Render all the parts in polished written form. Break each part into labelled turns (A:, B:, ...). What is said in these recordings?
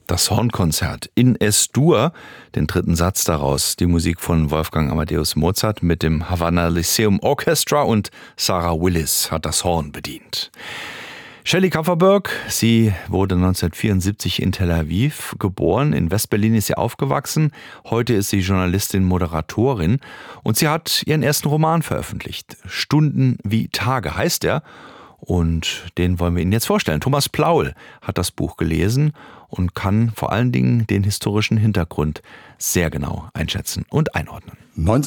A: Das Hornkonzert in S-Dur, den dritten Satz daraus, die Musik von Wolfgang Amadeus Mozart mit dem Havana Lyceum Orchestra und Sarah Willis hat das Horn bedient. Shelley Kupferberg, sie wurde 1974 in Tel Aviv geboren, in Westberlin ist sie aufgewachsen, heute ist sie Journalistin, Moderatorin und sie hat ihren ersten Roman veröffentlicht. Stunden wie Tage heißt er und den wollen wir Ihnen jetzt vorstellen. Thomas Plaul hat das Buch gelesen und kann vor allen Dingen den historischen Hintergrund sehr genau einschätzen und einordnen.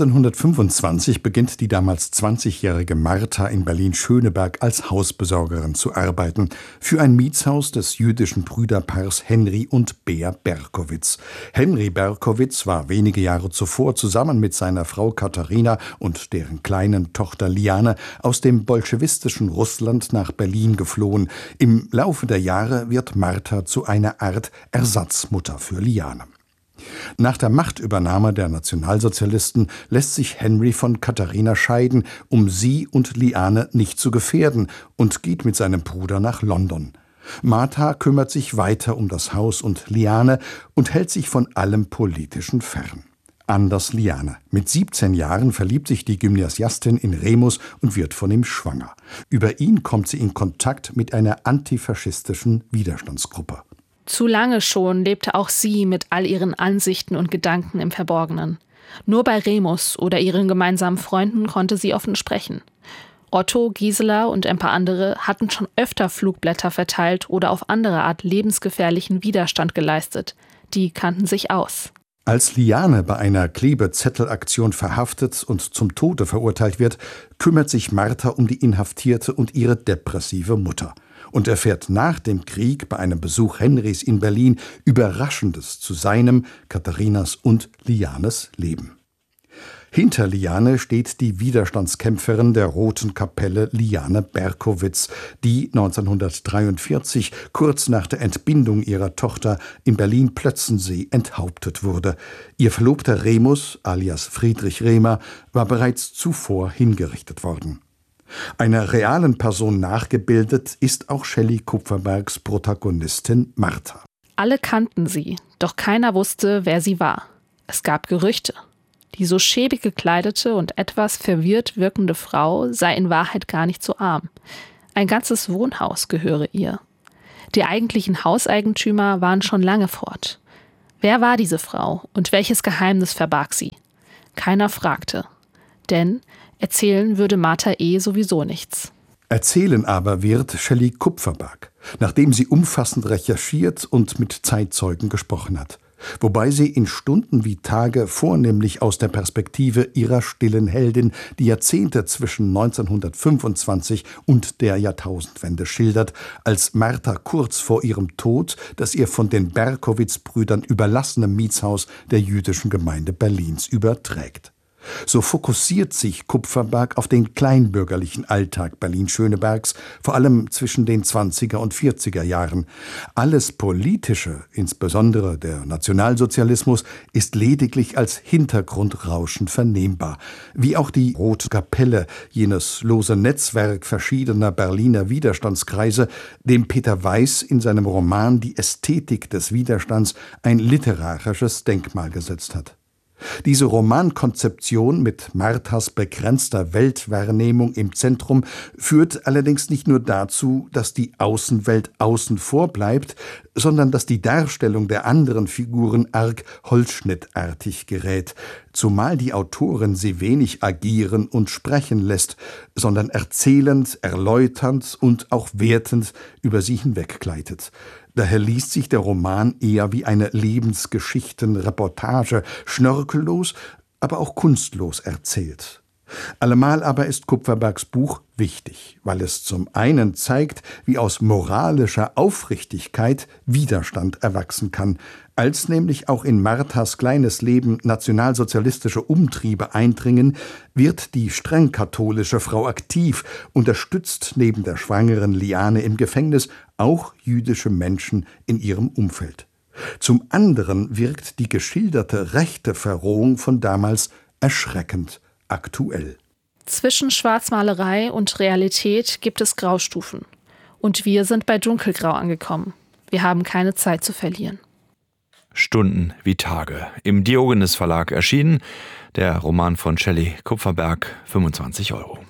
B: 1925 beginnt die damals 20-jährige Martha in Berlin-Schöneberg als Hausbesorgerin zu arbeiten für ein Mietshaus des jüdischen Brüderpaars Henry und Bea Berkowitz. Henry Berkowitz war wenige Jahre zuvor zusammen mit seiner Frau Katharina und deren kleinen Tochter Liane aus dem bolschewistischen Russland nach Berlin geflohen. Im Laufe der Jahre wird Martha zu einer Art Ersatzmutter für Liane. Nach der Machtübernahme der Nationalsozialisten lässt sich Henry von Katharina scheiden, um sie und Liane nicht zu gefährden, und geht mit seinem Bruder nach London. Martha kümmert sich weiter um das Haus und Liane und hält sich von allem Politischen fern. Anders Liane. Mit 17 Jahren verliebt sich die Gymnasiastin in Remus und wird von ihm schwanger. Über ihn kommt sie in Kontakt mit einer antifaschistischen Widerstandsgruppe.
C: Zu lange schon lebte auch sie mit all ihren Ansichten und Gedanken im Verborgenen. Nur bei Remus oder ihren gemeinsamen Freunden konnte sie offen sprechen. Otto, Gisela und ein paar andere hatten schon öfter Flugblätter verteilt oder auf andere Art lebensgefährlichen Widerstand geleistet. Die kannten sich aus.
B: Als Liane bei einer Klebezettelaktion verhaftet und zum Tode verurteilt wird, kümmert sich Martha um die Inhaftierte und ihre depressive Mutter und erfährt nach dem Krieg bei einem Besuch Henrys in Berlin Überraschendes zu seinem, Katharinas und Lianes Leben. Hinter Liane steht die Widerstandskämpferin der Roten Kapelle Liane Berkowitz, die 1943, kurz nach der Entbindung ihrer Tochter, in Berlin-Plötzensee enthauptet wurde. Ihr Verlobter Remus, alias Friedrich Rehmer, war bereits zuvor hingerichtet worden. Einer realen Person nachgebildet ist auch Shelley Kupferbergs Protagonistin Martha.
C: Alle kannten sie, doch keiner wusste, wer sie war. Es gab Gerüchte. Die so schäbig gekleidete und etwas verwirrt wirkende Frau sei in Wahrheit gar nicht so arm. Ein ganzes Wohnhaus gehöre ihr. Die eigentlichen Hauseigentümer waren schon lange fort. Wer war diese Frau und welches Geheimnis verbarg sie? Keiner fragte. Denn erzählen würde Martha sowieso nichts.
B: Erzählen aber wird Shelley Kupferberg, nachdem sie umfassend recherchiert und mit Zeitzeugen gesprochen hat. Wobei sie in Stunden wie Tage vornehmlich aus der Perspektive ihrer stillen Heldin die Jahrzehnte zwischen 1925 und der Jahrtausendwende schildert, als Martha kurz vor ihrem Tod das ihr von den Berkowitz-Brüdern überlassene Mietshaus der jüdischen Gemeinde Berlins überträgt. So fokussiert sich Kupferberg auf den kleinbürgerlichen Alltag Berlin-Schönebergs, vor allem zwischen den 20er und 40er Jahren. Alles Politische, insbesondere der Nationalsozialismus, ist lediglich als Hintergrundrauschen vernehmbar. Wie auch die Rote Kapelle, jenes lose Netzwerk verschiedener Berliner Widerstandskreise, dem Peter Weiß in seinem Roman Die Ästhetik des Widerstands ein literarisches Denkmal gesetzt hat. Diese Romankonzeption mit Marthas begrenzter Weltwahrnehmung im Zentrum führt allerdings nicht nur dazu, dass die Außenwelt außen vor bleibt, sondern dass die Darstellung der anderen Figuren arg holzschnittartig gerät, zumal die Autorin sie wenig agieren und sprechen lässt, sondern erzählend, erläuternd und auch wertend über sie hinweggleitet. Daher liest sich der Roman eher wie eine Lebensgeschichtenreportage, schnörkellos, aber auch kunstlos erzählt. Allemal aber ist Kupferbergs Buch wichtig, weil es zum einen zeigt, wie aus moralischer Aufrichtigkeit Widerstand erwachsen kann, als nämlich auch in Marthas kleines Leben nationalsozialistische Umtriebe eindringen, wird die streng katholische Frau aktiv, unterstützt neben der schwangeren Liane im Gefängnis auch jüdische Menschen in ihrem Umfeld. Zum anderen wirkt die geschilderte rechte Verrohung von damals erschreckend aktuell.
C: Zwischen Schwarzmalerei und Realität gibt es Graustufen. Und wir sind bei Dunkelgrau angekommen. Wir haben keine Zeit zu verlieren.
A: Stunden wie Tage. Im Diogenes Verlag erschienen. Der Roman von Shelley Kupferberg, 25 €.